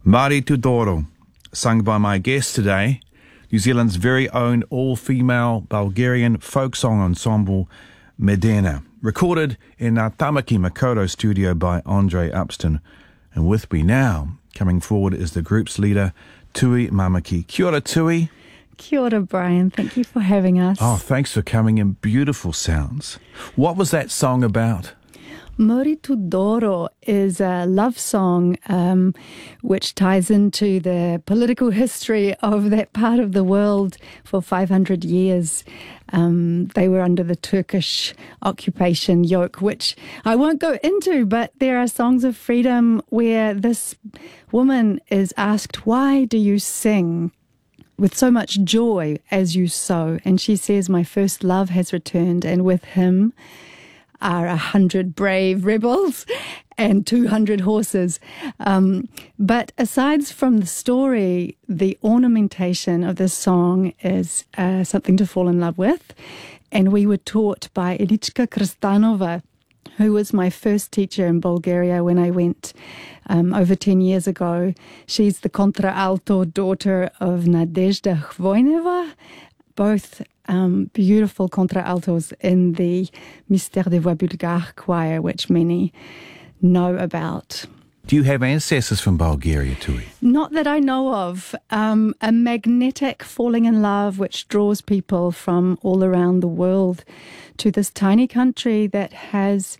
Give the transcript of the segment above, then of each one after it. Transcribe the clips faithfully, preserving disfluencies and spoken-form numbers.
Mari Tu Doro, sung by my guest today, New Zealand's very own all-female Bulgarian folk song ensemble, Medena, recorded in our Tamaki Makoto studio by Andre Upston. And with me now, coming forward, is the group's leader, Tui Mamaki. Kia ora, Tui. Kia ora, Brian. Thank you for having us. Oh, thanks for coming in. Beautiful sounds. What was that song about? Mari Tu Doro is a love song um, which ties into the political history of that part of the world for five hundred years. Um, they were under the Turkish occupation yoke, which I won't go into, but there are songs of freedom where this woman is asked, why do you sing with so much joy as you sow? And she says, my first love has returned, and with him are a hundred brave rebels and two hundred horses. Um, but aside from the story, the ornamentation of this song is uh, something to fall in love with. And we were taught by Elichka Kristanova, who was my first teacher in Bulgaria when I went um, over ten years ago. She's the contralto daughter of Nadezhda Khvoyneva, both um, beautiful contraltos in the Mystère des Voix Bulgares choir, which many know about. Do you have ancestors from Bulgaria, Tui? Not that I know of. Um, a magnetic falling in love which draws people from all around the world to this tiny country that has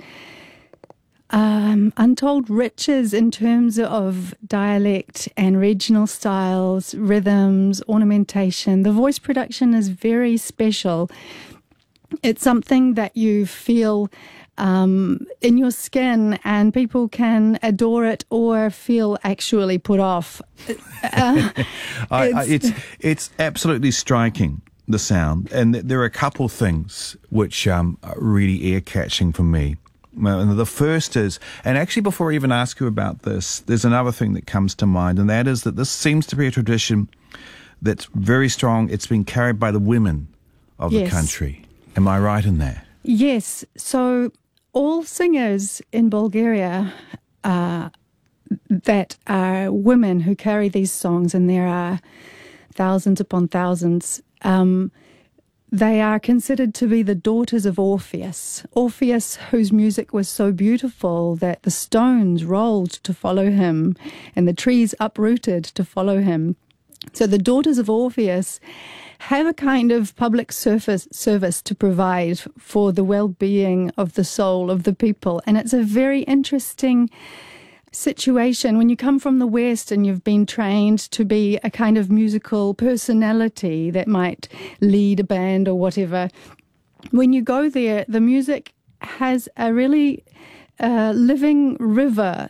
um, untold riches in terms of dialect and regional styles, rhythms, ornamentation. The voice production is very special. It's something that you feel um, in your skin, and people can adore it or feel actually put off. Uh, I, it's, I, it's it's absolutely striking, the sound, and there are a couple things which um, are really ear-catching for me. Well, the first is, and actually before I even ask you about this, there's another thing that comes to mind, and that is that this seems to be a tradition that's very strong. It's been carried by the women of yes. the country. Am I right in that? Yes. So all singers in Bulgaria uh, that are women who carry these songs, and there are thousands upon thousands, um, they are considered to be the daughters of Orpheus. Orpheus, whose music was so beautiful that the stones rolled to follow him and the trees uprooted to follow him. So the daughters of Orpheus have a kind of public service, service to provide for the well-being of the soul of the people. And it's a very interesting situation when you come from the West and you've been trained to be a kind of musical personality that might lead a band or whatever. When you go there, the music has a really uh, living river,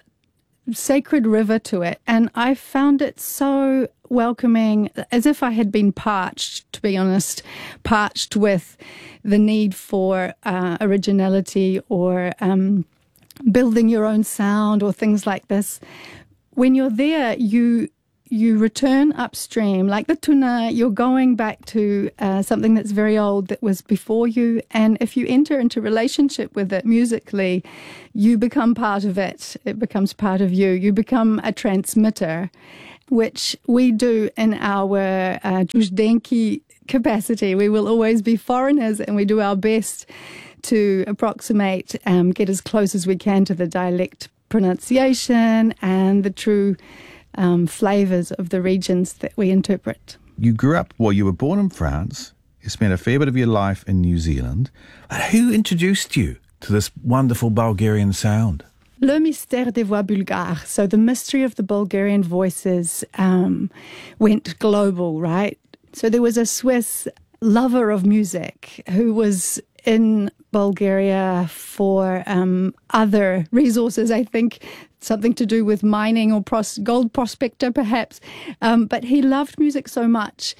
sacred river to it. And I found it so welcoming, as if I had been parched, to be honest, parched with the need for uh, originality or um, building your own sound or things like this. When you're there, you you return upstream. Like the tuna, you're going back to uh, something that's very old that was before you. And if you enter into relationship with it musically, you become part of it. It becomes part of you. You become a transmitter, which we do in our uh, Juzdenki capacity. We will always be foreigners, and we do our best to approximate, um, get as close as we can to the dialect pronunciation and the true um, flavours of the regions that we interpret. You grew up, well, you were born in France. You spent a fair bit of your life in New Zealand. Who introduced you to this wonderful Bulgarian sound? Le Mystère des Voix Bulgares. So the mystery of the Bulgarian voices um, went global, right? So there was a Swiss lover of music who was in Bulgaria for um, other resources, I think something to do with mining or pros- gold prospector perhaps. Um, but he loved music so much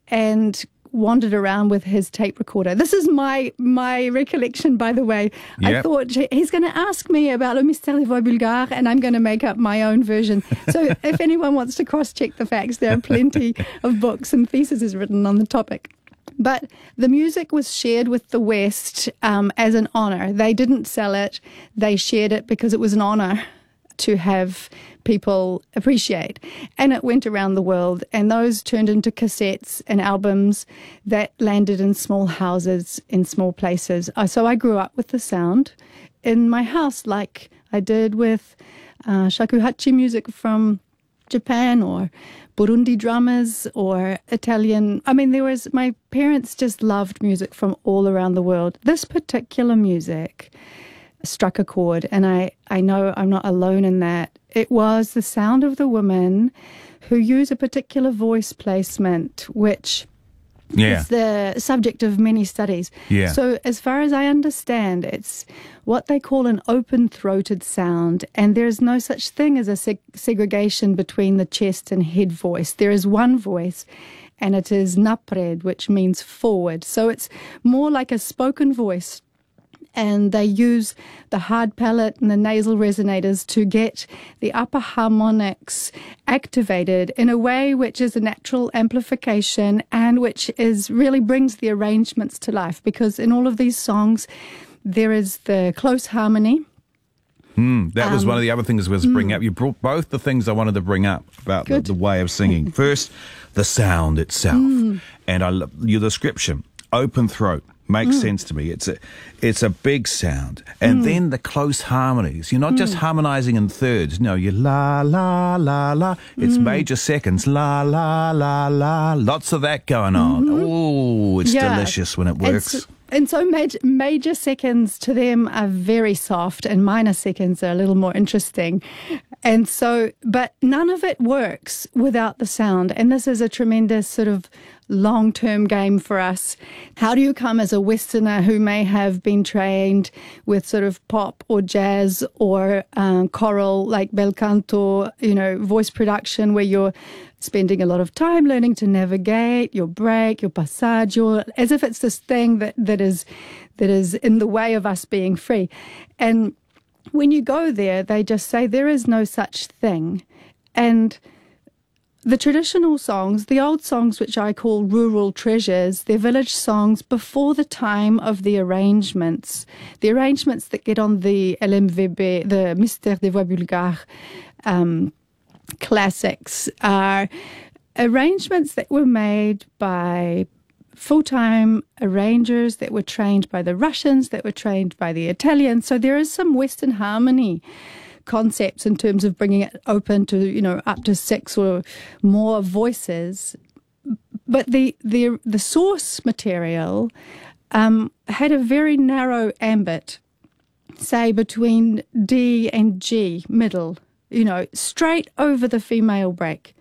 and wandered around with his tape recorder. This is my my recollection, by the way. Yep. I thought, he's going to ask me about Le Mystère des Voix Bulgares, and I'm going to make up my own version. So if anyone wants to cross-check the facts, there are plenty of books and theses written on the topic. But the music was shared with the West um, as an honour. They didn't sell it. They shared it because it was an honour. to have people appreciate. And it went around the world, and those turned into cassettes and albums that landed in small houses in small places. Uh, So I grew up with the sound in my house, like I did with uh, shakuhachi music from Japan, or Burundi drummers, or Italian. I mean, there was, my parents just loved music from all around the world. This particular music struck a chord, and I, I know I'm not alone in that. It was the sound of the women who use a particular voice placement, which Yeah. is the subject of many studies. Yeah. So as far as I understand, it's what they call an open-throated sound, and there's no such thing as a seg- segregation between the chest and head voice. There is one voice, and it is napred, which means forward. So it's more like a spoken voice, and they use the hard palate and the nasal resonators to get the upper harmonics activated in a way which is a natural amplification, and which is really brings the arrangements to life, because in all of these songs there is the close harmony. Mm, that was Um, one of the other things I was bring up. You brought both the things I wanted to bring up about the, Good. the way of singing. First, the sound itself, and I lo- your description, open throat. Makes sense to me. It's a, it's a big sound. And then the close harmonies. You're not just harmonizing in thirds. No, you're la, la, la, la. It's major seconds. La, la, la, la. Lots of that going on. Oh, it's Yeah. delicious when it works. It's- And so major, major seconds to them are very soft, and minor seconds are a little more interesting. And so, but none of it works without the sound. And this is a tremendous sort of long-term game for us. How do you come as a Westerner who may have been trained with sort of pop or jazz or um, choral, like bel canto, you know, voice production, where you're spending a lot of time learning to navigate your break, your passage, your, as if it's this thing that, that is that is in the way of us being free. And when you go there, they just say there is no such thing. And the traditional songs, the old songs, which I call rural treasures, they're village songs before the time of the arrangements. The arrangements that get on the L M V B, the Mystère des Voix Bulgares, um, classics, are arrangements that were made by full-time arrangers that were trained by the Russians, that were trained by the Italians. So there is some Western harmony concepts in terms of bringing it open to, you know, up to six or more voices. But the the, the source material um, had a very narrow ambit, say between D and G, middle, you know, straight over the female break.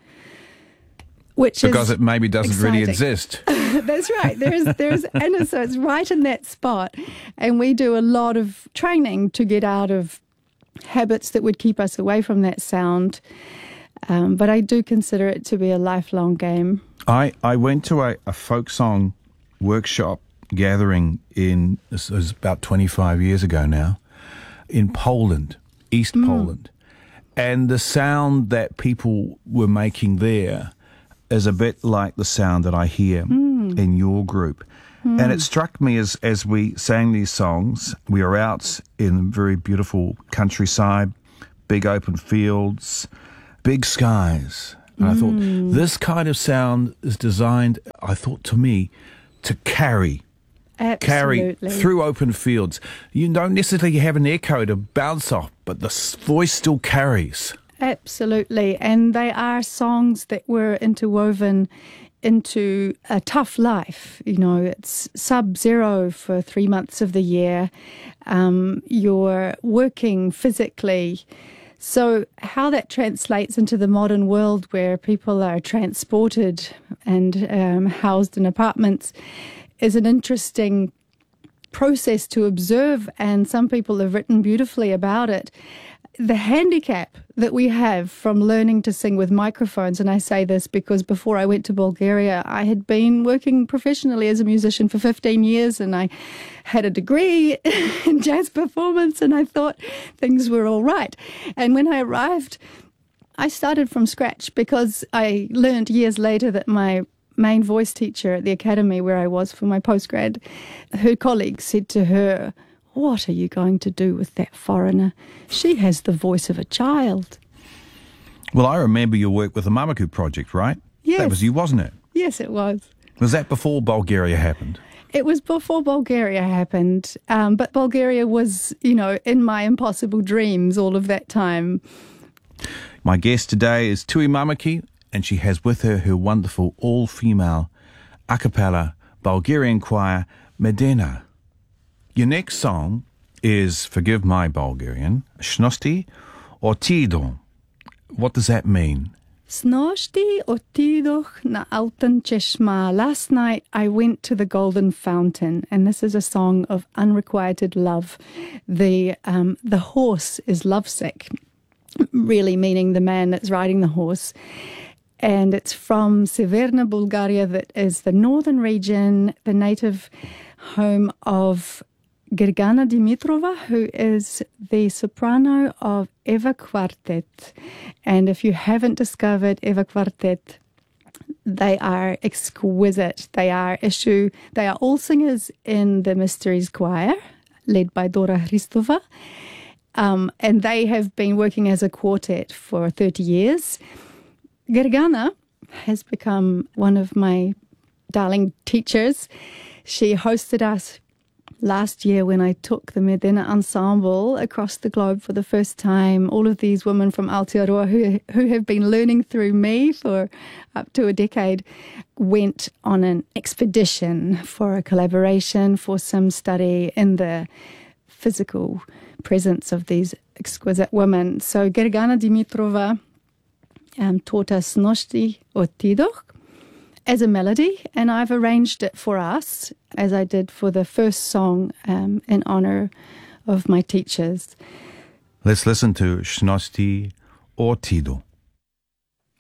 Which Because is it maybe doesn't really exciting. exist. That's right. There's, there's, and so it's right in that spot. And we do a lot of training to get out of habits that would keep us away from that sound. Um, but I do consider it to be a lifelong game. I, I went to a, a folk song workshop gathering in, this was about twenty-five years ago now, in Poland, East Poland. And the sound that people were making there is a bit like the sound that I hear mm. in your group. Mm. And it struck me as, as we sang these songs, we were out in very beautiful countryside, big open fields, big skies. And mm. I thought, this kind of sound is designed, I thought, to me, to carry. Absolutely. Carry through open fields. You don't necessarily have an echo to bounce off, but the s- voice still carries. Absolutely. And they are songs that were interwoven into a tough life. You know, it's sub-zero for three months of the year. Um, you're working physically. So how that translates into the modern world where people are transported and um, housed in apartments is an interesting process to observe. And some people have written beautifully about it. The handicap that we have from learning to sing with microphones, and I say this because before I went to Bulgaria, I had been working professionally as a musician for fifteen years, and I had a degree in jazz performance, and I thought things were all right. And when I arrived, I started from scratch because I learned years later that my main voice teacher at the academy where I was for my postgrad, her colleague said to her, what are you going to do with that foreigner? She has the voice of a child. Well, I remember your work with the Mamaku Project, right? Yes. That was you, wasn't it? Yes, it was. Was that before Bulgaria happened? It was before Bulgaria happened, um, but Bulgaria was, you know, in my impossible dreams all of that time. My guest today is Tui Mamaki, and she has with her her wonderful all-female a cappella Bulgarian choir, Medena. Your next song is, forgive my Bulgarian, Shnosti Otido. What does that mean? Snoshti otidох na Altan Cheshma. Last night I went to the Golden Fountain, and this is a song of unrequited love. The um, the horse is lovesick, really meaning the man that's riding the horse. And it's from Severna, Bulgaria, that is the northern region, the native home of Gergana Dimitrova, who is the soprano of Eva Quartet. And if you haven't discovered Eva Quartet, they are exquisite. They are issue. They are all singers in the Mysteries Choir, led by Dora Hristova. Um, and they have been working as a quartet for thirty years. Gergana has become one of my darling teachers. She hosted us last year when I took the Medena Ensemble across the globe for the first time. All of these women from Aotearoa who, who have been learning through me for up to a decade went on an expedition for a collaboration, for some study in the physical presence of these exquisite women. So Gergana Dimitrova um, taught us Noshti Otidok as a melody, and I've arranged it for us, as I did for the first song, um, in honor of my teachers. Let's listen to Shnosti Otido.